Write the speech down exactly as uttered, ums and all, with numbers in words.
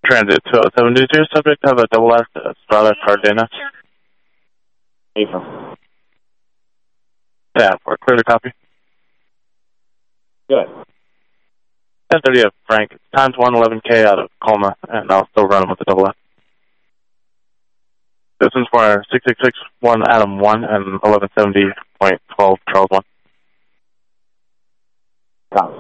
Transit two oh seven two, subject have a double S, Strada Cardenas. April. Yeah, we're clear to copy. Good. ten thirty of Frank, times one eleven K out of Colma, and I'll still run with the double S. Distance for six six six one Adam one and eleven seventy point twelve Charles one. Copy.